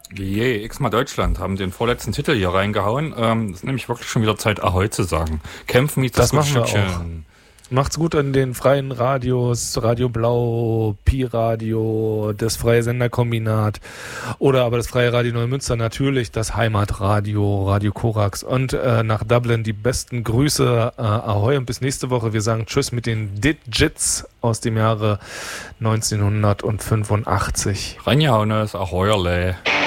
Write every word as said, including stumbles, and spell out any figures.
Je, X-Mal Deutschland haben den vorletzten Titel hier reingehauen. Ähm, ist nämlich wirklich schon wieder Zeit, Ahoi zu sagen. Kämpfen mit das, das machen wir auch. Macht's gut an den freien Radios, Radio Blau, Pi-Radio, das Freie Senderkombinat oder aber das Freie Radio Neumünster, natürlich das Heimatradio, Radio Korax und äh, nach Dublin die besten Grüße, äh, Ahoi und bis nächste Woche. Wir sagen Tschüss mit den Digits aus dem Jahre neunzehnhundertfünfundachtzig. Reinjaunes, Ahoyerle.